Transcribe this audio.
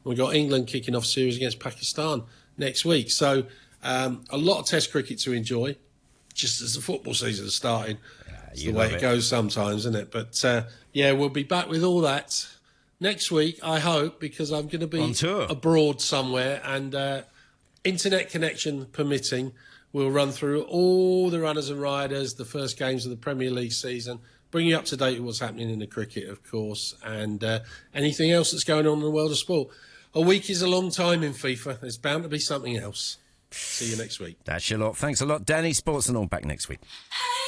We've got England kicking off series against Pakistan next week. So a lot of Test cricket to enjoy, just as the football season is starting. It's the way it goes sometimes, isn't it? But, we'll be back with all that next week, I hope, because I'm going to be abroad somewhere and internet connection permitting, we'll run through all the runners and riders, the first games of the Premier League season, bring you up to date with what's happening in the cricket, of course, and anything else that's going on in the world of sport. A week is a long time in FIFA. There's bound to be something else. See you next week. That's your lot. Thanks a lot, Danny. Sports and all back next week.